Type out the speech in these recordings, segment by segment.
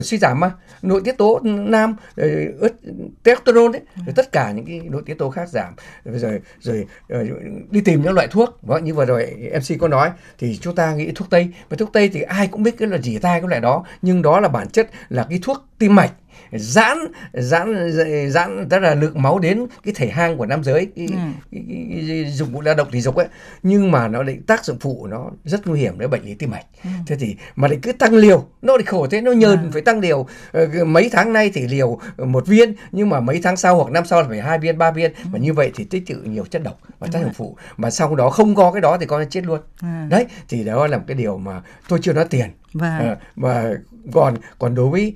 suy giảm mà, nội tiết tố nam, testosterone đấy, rồi tất cả những cái nội tiết tố khác giảm, rồi đi tìm những loại thuốc. Như vừa rồi MC có nói thì chúng ta nghĩ thuốc tây, và thuốc tây thì ai cũng biết cái là dỉ tai cái loại đó, nhưng đó là bản chất là cái thuốc tim mạch, giãn tức là lượng máu đến cái thể hang của nam giới, cái dụng cụ lao động thể dục ấy, nhưng mà nó lại tác dụng phụ nó rất nguy hiểm đến bệnh lý tim mạch. Thế thì mà lại cứ tăng liều, nó lại khổ thế, nó nhờn phải tăng liều. Mấy tháng nay thì liều 1 viên, nhưng mà mấy tháng sau hoặc năm sau là phải 2 viên 3 viên, và như vậy thì tích trữ nhiều chất độc và tác dụng phụ, mà sau đó không có cái đó thì con chết luôn. Đấy thì đó là một cái điều mà tôi chưa nói tiền. Và còn đối với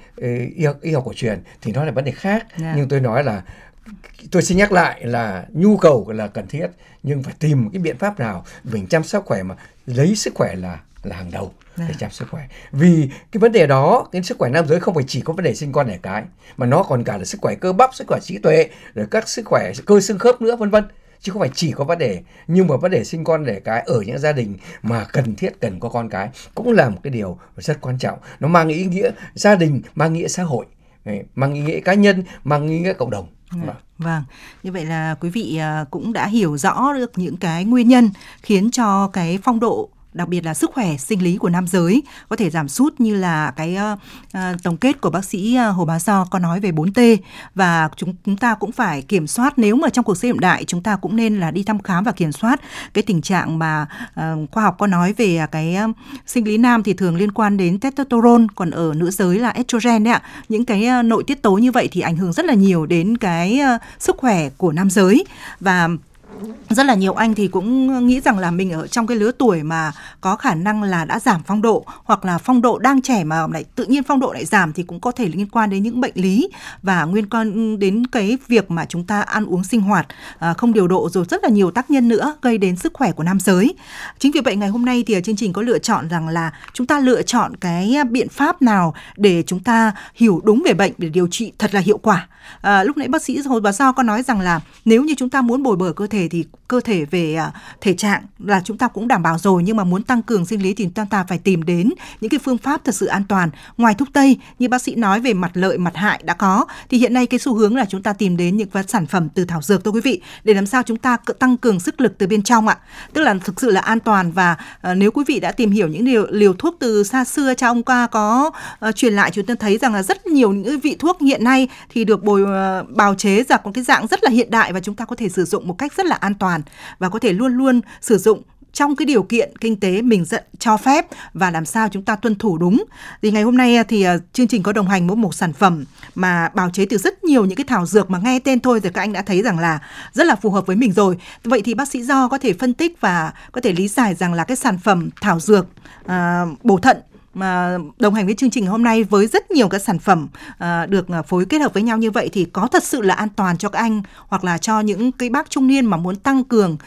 y học cổ truyền thì nó là vấn đề khác. Nhưng tôi nói là tôi xin nhắc lại là nhu cầu là cần thiết, nhưng phải tìm một cái biện pháp nào mình chăm sóc khỏe mà lấy sức khỏe là hàng đầu để chăm sức khỏe. Vì cái vấn đề đó, cái sức khỏe nam giới không phải chỉ có vấn đề sinh con đẻ cái, mà nó còn cả là sức khỏe cơ bắp, sức khỏe trí tuệ, rồi các sức khỏe cơ xương khớp nữa, vân vân, chứ không phải chỉ có vấn đề. Nhưng mà vấn đề sinh con đẻ cái ở những gia đình mà cần thiết cần có con cái cũng là một cái điều rất quan trọng. Nó mang ý nghĩa gia đình, mang nghĩa xã hội, mang ý nghĩa cá nhân, mang ý nghĩa cộng đồng. Vâng, như vậy là quý vị cũng đã hiểu rõ được những cái nguyên nhân khiến cho cái phong độ, đặc biệt là sức khỏe sinh lý của nam giới có thể giảm sút, như là cái tổng kết của bác sĩ Hồ Bá Do có nói về 4T. Và chúng ta cũng phải kiểm soát, nếu mà trong cuộc sống hiện đại chúng ta cũng nên là đi thăm khám và kiểm soát cái tình trạng mà khoa học có nói về cái sinh lý nam thì thường liên quan đến testosterone, còn ở nữ giới là estrogen đấy ạ. Những cái nội tiết tố như vậy thì ảnh hưởng rất là nhiều đến cái sức khỏe của nam giới. Và rất là nhiều anh thì cũng nghĩ rằng là mình ở trong cái lứa tuổi mà có khả năng là đã giảm phong độ, hoặc là phong độ đang trẻ mà lại tự nhiên phong độ lại giảm, thì cũng có thể liên quan đến những bệnh lý và liên quan đến cái việc mà chúng ta ăn uống sinh hoạt không điều độ, rồi rất là nhiều tác nhân nữa gây đến sức khỏe của nam giới. Chính vì vậy ngày hôm nay thì chương trình có lựa chọn rằng là chúng ta lựa chọn cái biện pháp nào để chúng ta hiểu đúng về bệnh để điều trị thật là hiệu quả. Lúc nãy bác sĩ Hồ Bá Do có nói rằng là nếu như chúng ta muốn bồi bổ cơ thể thì cơ thể về thể trạng là chúng ta cũng đảm bảo rồi, nhưng mà muốn tăng cường sinh lý thì chúng ta phải tìm đến những cái phương pháp thật sự an toàn. Ngoài thuốc tây như bác sĩ nói về mặt lợi mặt hại đã có, thì hiện nay cái xu hướng là chúng ta tìm đến những sản phẩm từ thảo dược thôi quý vị, để làm sao chúng ta tăng cường sức lực từ bên trong ạ, tức là thực sự là an toàn. Và nếu quý vị đã tìm hiểu những liều thuốc từ xa xưa cha ông ca có truyền lại, chúng ta thấy rằng là rất nhiều những vị thuốc hiện nay thì được bào chế ra một cái dạng rất là hiện đại, và chúng ta có thể sử dụng một cách rất là an toàn và có thể luôn luôn sử dụng trong cái điều kiện kinh tế mình cho phép, và làm sao chúng ta tuân thủ đúng. Thì ngày hôm nay thì chương trình có đồng hành với một sản phẩm mà bào chế từ rất nhiều những cái thảo dược mà nghe tên thôi thì các anh đã thấy rằng là rất là phù hợp với mình rồi. Vậy thì bác sĩ Do có thể phân tích và có thể lý giải rằng là cái sản phẩm thảo dược bổ thận mà đồng hành với chương trình hôm nay với rất nhiều các sản phẩm được phối kết hợp với nhau như vậy thì có thật sự là an toàn cho các anh, hoặc là cho những cái bác trung niên mà muốn tăng cường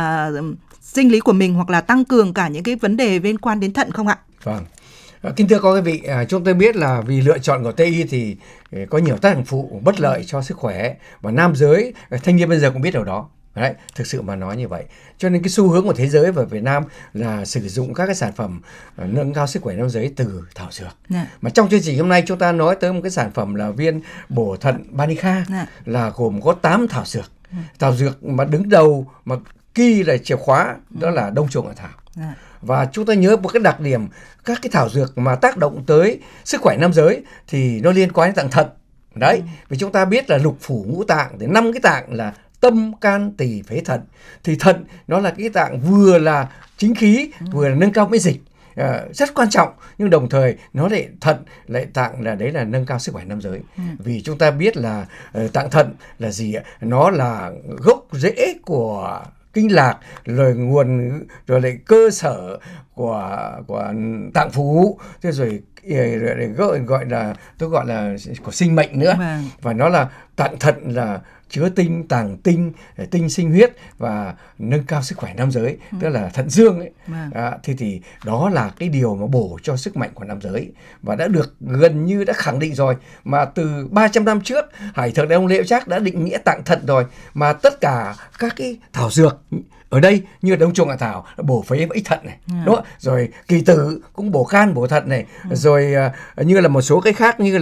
sinh lý của mình, hoặc là tăng cường cả những cái vấn đề liên quan đến thận không ạ? Vâng. Kính thưa các quý vị, chúng tôi biết là vì lựa chọn của Tây y thì có nhiều tác dụng phụ bất lợi cho sức khỏe, và nam giới thanh niên bây giờ cũng biết điều đó. Đấy, thực sự mà nói như vậy. Cho nên cái xu hướng của thế giới và Việt Nam là sử dụng các cái sản phẩm nâng cao sức khỏe nam giới từ thảo dược. Mà trong chương trình hôm nay chúng ta nói tới một cái sản phẩm là viên bổ thận Banica, là gồm có 8 thảo dược. Thảo dược mà đứng đầu mà kỳ là chìa khóa đó là đông trùng hạ thảo. Và chúng ta nhớ một cái đặc điểm các cái thảo dược mà tác động tới sức khỏe nam giới thì nó liên quan đến tạng thận. Đấy, vì chúng ta biết là lục phủ ngũ tạng thì 5 cái tạng là tâm, can, tỳ, phế, thận. Thì thận nó là cái tạng vừa là chính khí, vừa là nâng cao miễn dịch, rất quan trọng, nhưng đồng thời nó lại thận lại tạng là đấy là nâng cao sức khỏe nam giới. Vì chúng ta biết là tạng thận là gì ạ? Nó là gốc rễ của kinh lạc, rồi nguồn, rồi lại cơ sở của tạng phủ, thế rồi gọi là tôi gọi là của sinh mệnh nữa. Và nó là tạng thận là chứa tinh, tàng tinh, tinh sinh huyết và nâng cao sức khỏe nam giới, tức là thận dương ấy. Thì đó là cái điều mà bổ cho sức mạnh của nam giới và đã được gần như đã khẳng định rồi, mà từ 300 năm trước Hải Thượng Đại Ông Lê Hữu Trác đã định nghĩa tặng thận rồi, mà tất cả các cái thảo dược ở đây như đông trùng hạ thảo bổ phế và ích thận này, đúng không? Rồi kỳ tử cũng bổ gan bổ thận này, rồi như là một số cái khác như